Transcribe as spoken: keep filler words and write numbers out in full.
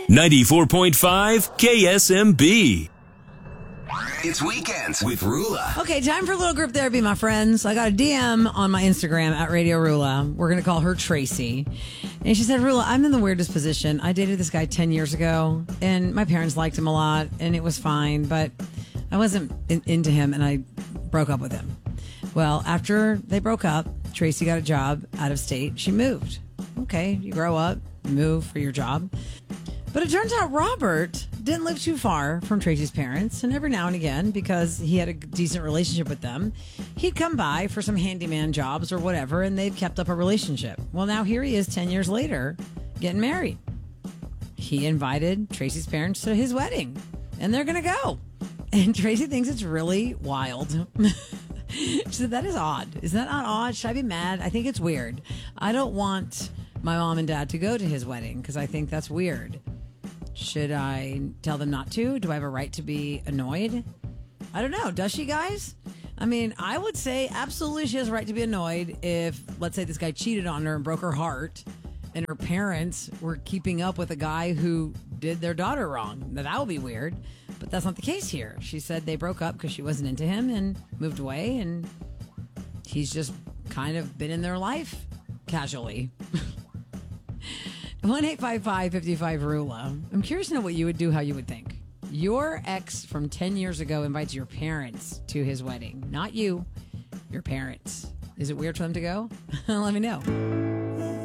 ninety-four point five K S M B. It's Weekends with Rula. Okay, time for a little group therapy, my friends. I got a D M on my Instagram at Radio Rula. We're going to call her Tracy. And she said, Rula, I'm in the weirdest position. I dated this guy ten years ago, and my parents liked him a lot, and it was fine, but I wasn't in- into him, and I broke up with him. Well, after they broke up, Tracy got a job out of state. She moved. Okay, you grow up, you move for your job. But it turns out Robert didn't live too far from Tracy's parents, and every now and again, because he had a decent relationship with them, he'd come by for some handyman jobs or whatever, and they'd kept up a relationship. Well, now here he is ten years later, getting married. He invited Tracy's parents to his wedding, and they're going to go. And Tracy thinks it's really wild. She said, that is odd. Is that not odd? Should I be mad? I think it's weird. I don't want my mom and dad to go to his wedding because I think that's weird. Should I tell them not to? Do I have a right to be annoyed? I don't know. Does she, guys? I mean, I would say absolutely she has a right to be annoyed if, let's say, this guy cheated on her and broke her heart and her parents were keeping up with a guy who did their daughter wrong. Now, that would be weird, but that's not the case here. She said they broke up because she wasn't into him and moved away, and he's just kind of been in their life casually. one eight five five, five five, Rula. I'm curious to know what you would do, how you would think. Your ex from ten years ago invites your parents to his wedding. Not you, your parents. Is it weird for them to go? Let me know.